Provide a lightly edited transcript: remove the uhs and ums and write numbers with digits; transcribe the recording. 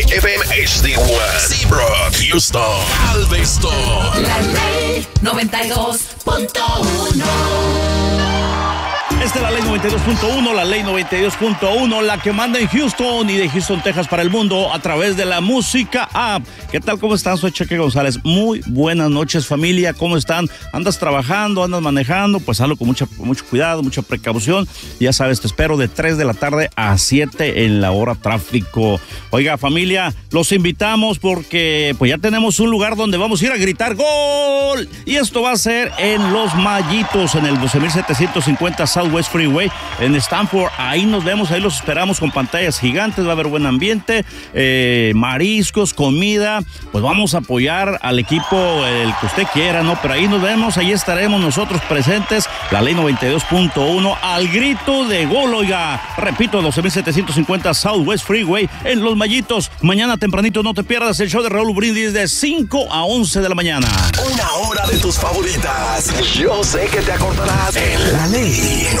FM HD1, Seabrook, Houston, Galveston. La Ley 92.1. Esta es la Ley 92.1, la Ley 92.1, la que manda en Houston y de Houston, Texas para el mundo a través de la música app. ¿Qué tal? ¿Cómo están? Soy Cheque González. Muy buenas noches, familia. ¿Cómo están? ¿Andas trabajando? ¿Andas manejando? Pues hazlo con mucho cuidado, mucha precaución. Ya sabes, te espero de 3 de la tarde a 7 en la hora tráfico. Oiga, familia, los invitamos porque pues ya tenemos un lugar donde vamos a ir a gritar ¡gol! Y esto va a ser en Los Mayitos, en el 12,750 Southwest Freeway, en Stanford. Ahí nos vemos, ahí los esperamos con pantallas gigantes, va a haber buen ambiente, mariscos, comida. Pues vamos a apoyar al equipo, el que usted quiera, ¿no? Pero ahí nos vemos, ahí estaremos nosotros presentes, la Ley 92.1, al grito de gol, oiga. Repito, 12,750 Southwest Freeway, en Los Mayitos. Mañana tempranito no te pierdas el show de Raúl Brindis de 5 a 11 de la mañana. Una hora de tus favoritas. Yo sé que te acordarás en la Ley